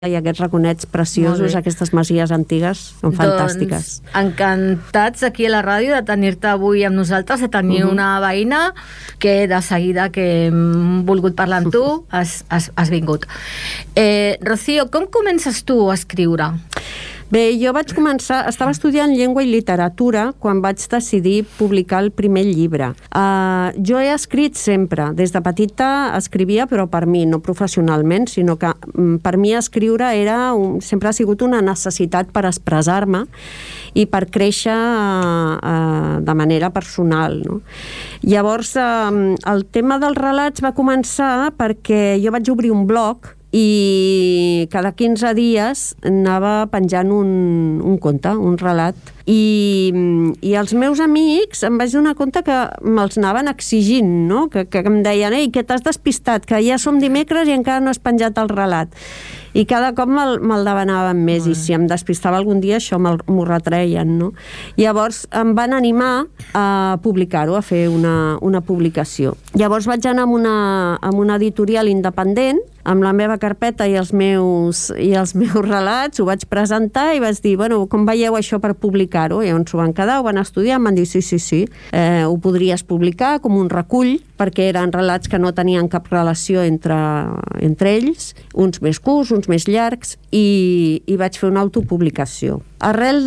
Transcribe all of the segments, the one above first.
i aquests raconets preciosos, aquestes masies antigues, són fantàstiques. Doncs encantats aquí a la ràdio de tenir-te avui amb nosaltres, de tenir una veïna que de seguida que hem volgut parlar amb tu has vingut. Rocío, com comences tu a escriure? Bé, jo vaig començar, estava estudiant llengua i literatura quan vaig decidir publicar el primer llibre. Jo he escrit sempre, des de petita escrivia, però per mi, no professionalment, sinó que per mi escriure sempre ha sigut una necessitat per expressar-me i per créixer de manera personal, no? Llavors, el tema dels relats va començar perquè jo vaig obrir un blog i cada 15 dies anava penjant un conte, un relat, i els meus amics em vaig donar compte que me'ls anaven exigint, no? Que em deien, ei, que t'has despistat, que ja som dimecres i encara no has penjat el relat. I cada cop me'l demanaven més, i si em despistava algun dia això m'ho retreien, no? Llavors em van animar a publicar-ho, a fer una publicació. Llavors vaig anar amb una editorial independent, amb la meva carpeta i els meus relats, ho vaig presentar i vaig dir, bueno, com veieu això per publicar-ho? I llavors ho van quedar, ho van estudiar, em van dir, sí, ho podries publicar com un recull, perquè eren relats que no tenien cap relació entre ells, uns més curts, uns més llargs, i vaig fer una autopublicació. Arrel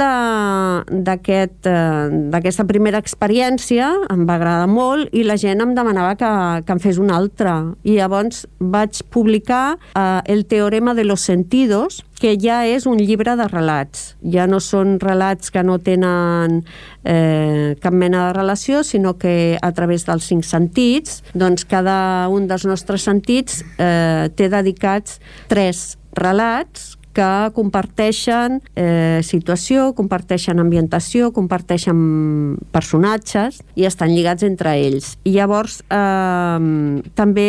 d'aquesta primera experiència em va agradar molt i la gent em demanava que en fes una altra. I llavors vaig publicar El teorema de los sentidos, que ja és un llibre de relats. Ja no són relats que no tenen cap mena de relació, sinó que a través dels 5 sentits, doncs cada un dels nostres sentits té dedicats 3 relats que comparteixen situació, comparteixen ambientació, comparteixen personatges i estan lligats entre ells. I llavors també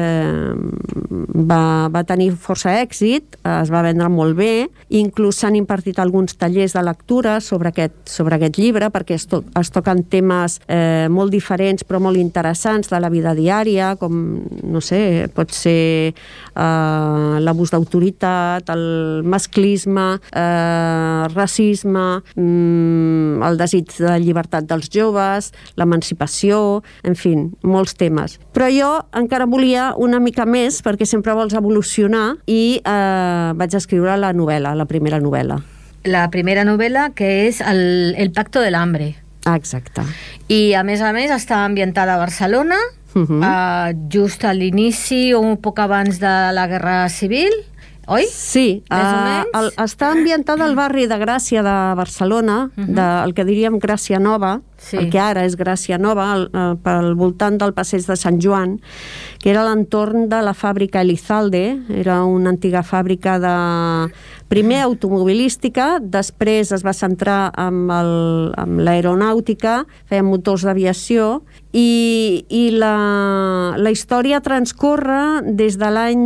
va tenir força èxit, es va vendre molt bé, inclús s'han impartit alguns tallers de lectura sobre aquest llibre, perquè es toquen temes molt diferents però molt interessants de la vida diària, com, no sé, pot ser l'abús d'autoritat, el masclisme, racisme, el desig de llibertat dels joves, l'emancipació, en fi, molts temes. Però jo encara volia una mica més, perquè sempre vols evolucionar, i vaig escriure la novel·la, la primera novel·la. La primera novel·la, que és El pacto del hambre. Exacte. I a més està ambientada a Barcelona, just a l'inici o un poc abans de la Guerra Civil, oi? Sí, està ambientada al barri de Gràcia de Barcelona, el que diríem Gràcia Nova, el que ara és Gràcia Nova, pel voltant del passeig de Sant Joan, que era l'entorn de la fàbrica Elizalde, era una antiga fàbrica primer automobilística, després es va centrar en l'aeronàutica, feien motors d'aviació, i la història transcorre des de l'any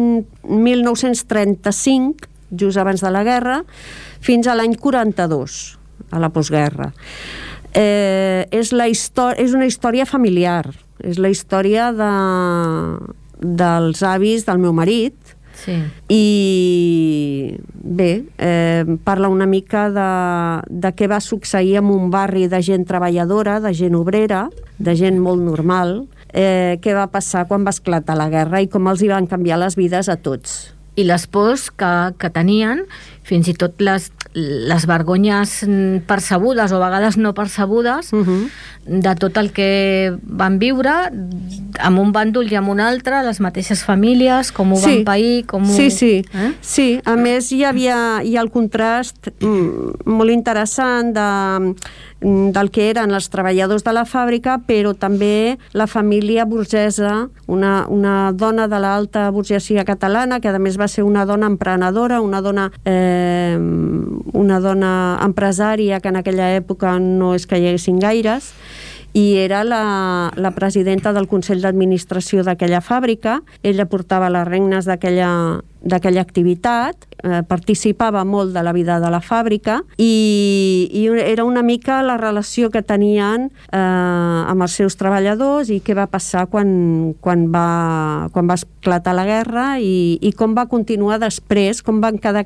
1935, just abans de la guerra, fins a l'any 42, a la postguerra. És una història familiar, és la història dels avis del meu marit, i bé, parla una mica de què va succeir en un barri de gent treballadora, de gent obrera, de gent molt normal, què va passar quan va esclatar la guerra i com els hi van canviar les vides a tots. I les pors que tenien, fins i tot les vergonyes percebudes o a vegades no percebudes, de tot el que van viure amb un bàndol i amb un altre, les mateixes famílies, com ho van pair, com ho... Sí, a més hi ha el contrast molt interessant del que eren els treballadors de la fàbrica, però també la família burgesa, una dona de l'alta burgesia catalana, que a més va ser una dona emprenedora, una dona empresària, que en aquella època no és que hi haguessin gaires, i era la presidenta del Consell d'Administració d'aquella fàbrica. Ella portava les regnes d'aquella activitat, participava molt de la vida de la fàbrica i era una mica la relació que tenien amb els seus treballadors i què va passar quan va esclatar la guerra i com va continuar després, com van quedar